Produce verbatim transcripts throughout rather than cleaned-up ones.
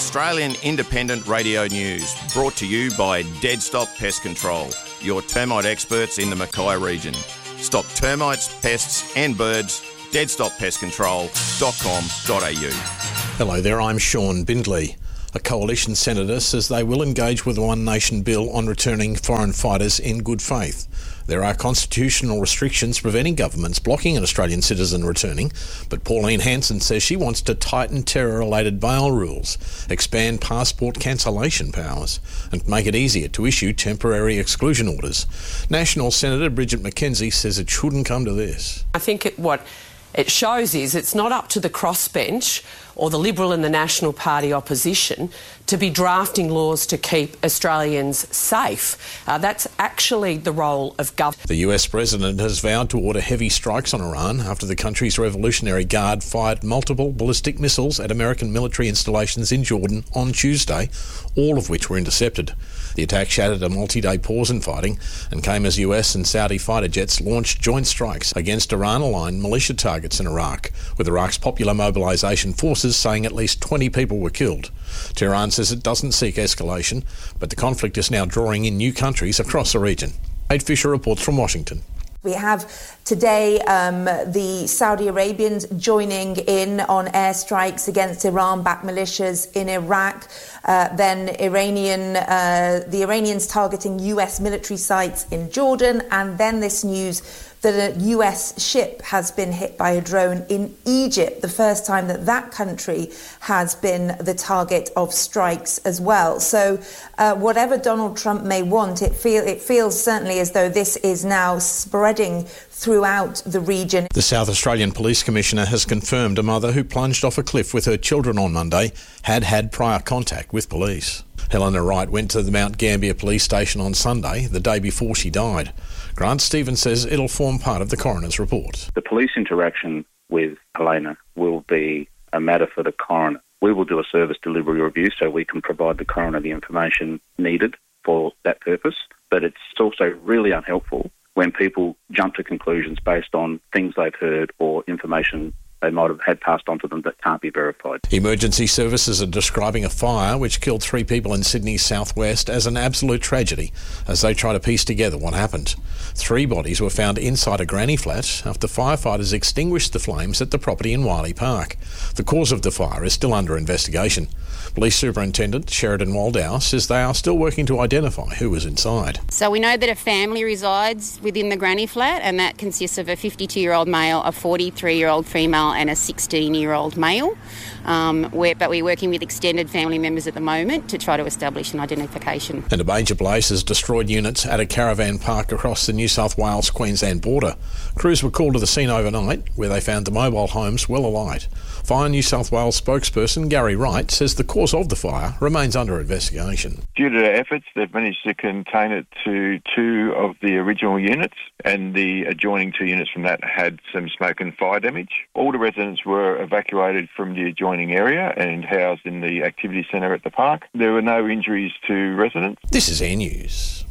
Australian Independent Radio News, brought to you by Dead Stop Pest Control, your termite experts in the Mackay region. Stop termites, pests and birds. dead stop pest control dot com dot a u. Hello there, I'm Sean Bindley. A coalition senator says they will engage with the One Nation bill on returning foreign fighters in good faith. There are constitutional restrictions preventing governments blocking an Australian citizen returning, but Pauline Hanson says she wants to tighten terror-related bail rules, expand passport cancellation powers, and make it easier to issue temporary exclusion orders. National Senator Bridget McKenzie says it shouldn't come to this. I think it, what it shows is it's not up to the crossbench or the Liberal and the National Party opposition to be drafting laws to keep Australians safe. Uh, that's actually the role of government. The U S President has vowed to order heavy strikes on Iran after the country's Revolutionary Guard fired multiple ballistic missiles at American military installations in Jordan on Tuesday, all of which were intercepted. The attack shattered a multi-day pause in fighting and came as U S and Saudi fighter jets launched joint strikes against Iran-aligned militia targets in Iraq, with Iraq's Popular Mobilisation Forces saying at least twenty people were killed. Tehran says it doesn't seek escalation, but the conflict is now drawing in new countries across the region. Kate Fisher reports from Washington. We have today um, the Saudi Arabians joining in on airstrikes against Iran-backed militias in Iraq. Uh, then Iranian, uh, the Iranians targeting U S military sites in Jordan, and then this news that a U S ship has been hit by a drone in Egypt, the first time that that country has been the target of strikes as well. So uh, whatever Donald Trump may want, it, feel, it feels certainly as though this is now spreading throughout the region. The South Australian Police Commissioner has confirmed a mother who plunged off a cliff with her children on Monday had had prior contact with police. Helena Wright went to the Mount Gambier Police Station on Sunday, the day before she died. Grant Stevens says it'll form part of the coroner's report. The police interaction with Helena will be a matter for the coroner. We will do a service delivery review so we can provide the coroner the information needed for that purpose, but it's also really unhelpful when people jump to conclusions based on things they've heard or information they might have had passed on to them that can't be verified. Emergency services are describing a fire which killed three people in Sydney's southwest as an absolute tragedy as they try to piece together what happened. Three bodies were found inside a granny flat after firefighters extinguished the flames at the property in Wiley Park. The cause of the fire is still under investigation. Police Superintendent Sheridan Waldow says they are still working to identify who was inside. So we know that a family resides within the granny flat, and that consists of a fifty-two-year-old male, a forty-three-year-old female and a sixteen-year-old male. Um, we're, but we're working with extended family members at the moment to try to establish an identification. And a major blaze has destroyed units at a caravan park across the New South Wales-Queensland border. Crews were called to the scene overnight, where they found the mobile homes well alight. Fire New South Wales spokesperson Gary Wright says the cause of the fire remains under investigation. Due to their efforts, they've managed to contain it to two of the original units, and the adjoining two units from that had some smoke and fire damage. All the residents were evacuated from the adjoining area and housed in the activity centre at the park. There were no injuries to residents. This is Air News.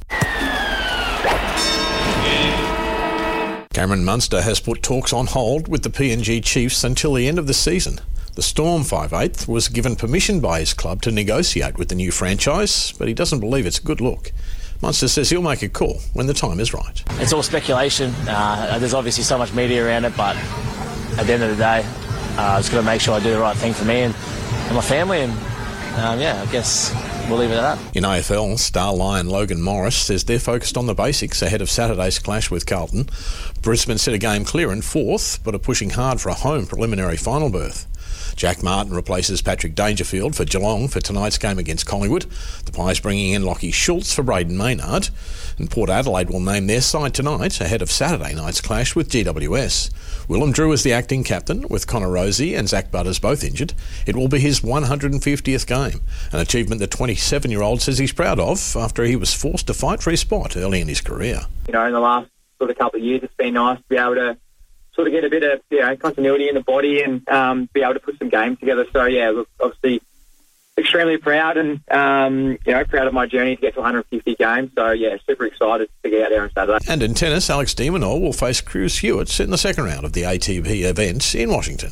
Cameron Munster has put talks on hold with the P N G Chiefs until the end of the season. The Storm five eighth was given permission by his club to negotiate with the new franchise, but he doesn't believe it's a good look. Munster says he'll make a call when the time is right. It's all speculation. Uh, there's obviously so much media around it, but at the end of the day, uh, I just got to make sure I do the right thing for me and, and my family, and um, yeah, I guess we'll leave it at that. In A F L, star Lion Logan Morris says they're focused on the basics ahead of Saturday's clash with Carlton. Brisbane set a game clear in fourth, but are pushing hard for a home preliminary final berth. Jack Martin replaces Patrick Dangerfield for Geelong for tonight's game against Collingwood. The Pies bringing in Lockie Schultz for Braden Maynard. And Port Adelaide will name their side tonight ahead of Saturday night's clash with G W S. Willem Drew is the acting captain, with Connor Rozee and Zach Butters both injured. It will be his one hundred fiftieth game, an achievement the twenty-seven-year-old says he's proud of after he was forced to fight for his spot early in his career. You know, in the last sort of couple of years, it's been nice to be able to sort of get a bit of, you know, continuity in the body and um, be able to put some games together. So, yeah, look, obviously extremely proud and, um, you know, proud of my journey to get to one hundred fifty games. So, yeah, super excited to get out there on Saturday. And in tennis, Alex de Minaur will face Chris Hewitts in the second round of the A T P event in Washington.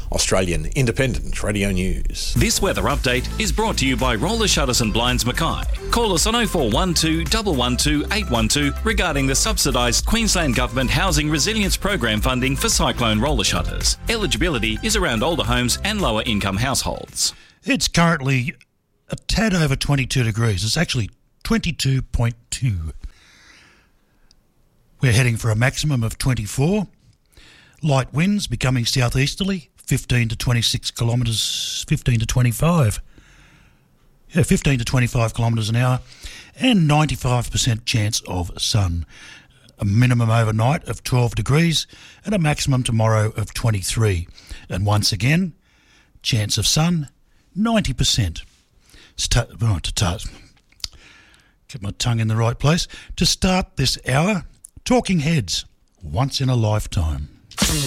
Australian Independent Radio News. This weather update is brought to you by Roller Shutters and Blinds Mackay. Call us on oh four one two, one one two, eight one two regarding the subsidised Queensland Government Housing Resilience Program funding for cyclone roller shutters. Eligibility is around older homes and lower income households. It's currently a tad over twenty-two degrees. It's actually twenty-two point two. We're heading for a maximum of twenty-four. Light winds becoming southeasterly, fifteen to twenty-six kilometres, fifteen to twenty-five. Yeah, fifteen to twenty-five kilometres an hour, and ninety-five percent chance of sun. A minimum overnight of twelve degrees and a maximum tomorrow of twenty-three. And once again, chance of sun, ninety percent. Start, oh, to start, get my tongue in the right place. To start this hour, Talking Heads, Once in a Lifetime.